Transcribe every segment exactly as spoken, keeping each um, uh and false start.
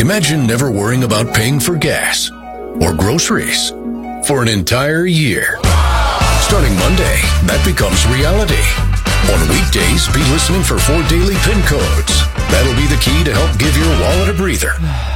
Imagine never worrying about paying for gas or groceries for an entire year. Starting Monday, that becomes reality. On weekdays, be listening for four daily PIN codes. That'll be the key to help give your wallet a breather.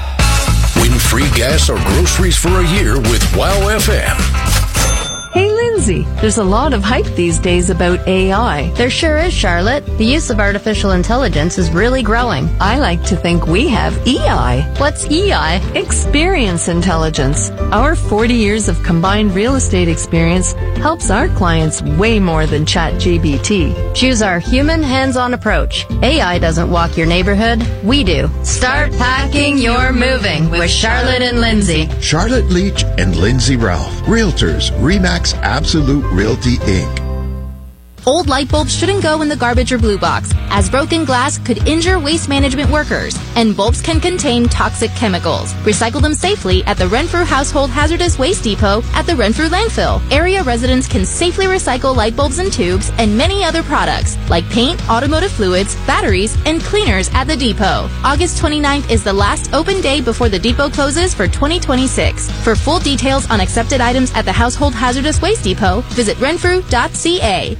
Win free gas or groceries for a year with WOW F M. Hey, Lindsay, there's a lot of hype these days about A I. There sure is, Charlotte. The use of artificial intelligence is really growing. I like to think we have E I. What's E I? Experience intelligence. Our forty years of combined real estate experience helps our clients way more than ChatGPT. Choose our human hands-on approach. A I doesn't walk your neighborhood. We do. Start packing your moving with Charlotte and Lindsay. Charlotte Leach and Lindsay Ralph. Realtors, RE/MAX Absolute Realty, Incorporated. Old light bulbs shouldn't go in the garbage or blue box, as broken glass could injure waste management workers, and bulbs can contain toxic chemicals. Recycle them safely at the Renfrew Household Hazardous Waste Depot at the Renfrew Landfill. Area residents can safely recycle light bulbs and tubes and many other products, like paint, automotive fluids, batteries, and cleaners at the depot. August twenty-ninth is the last open day before the depot closes for twenty twenty-six. For full details on accepted items at the Household Hazardous Waste Depot, visit renfrew dot c a.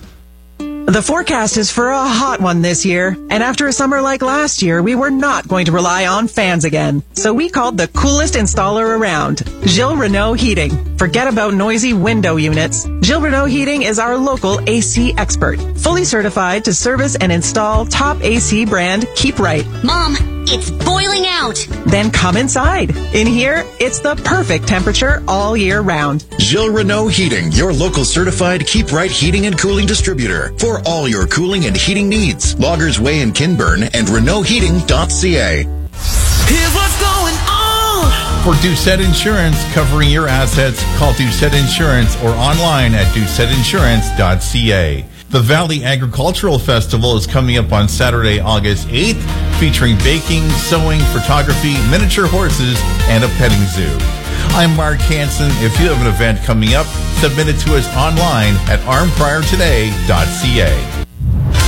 The forecast is for a hot one this year, and after a summer like last year, we were not going to rely on fans again. So we called the coolest installer around, Gilles Renault Heating. Forget about noisy window units. Gilles Renault Heating is our local A C expert, fully certified to service and install top A C brand Keep Right. Mom, it's boiling out. Then come inside. In here, it's the perfect temperature all year round. Gilles Renault Heating, your local certified Keep Right heating and cooling distributor for all your cooling and heating needs. Loggers Way in Kinburn and Renault Heating dot c a. Here's what's going on. For Doucette Insurance, covering your assets, call Doucette Insurance or online at doucette insurance dot c a. The Valley Agricultural Festival is coming up on Saturday, August eighth, featuring baking, sewing, photography, miniature horses, and a petting zoo. I'm Mark Hansen. If you have an event coming up, submit it to us online at arm prior today dot c a.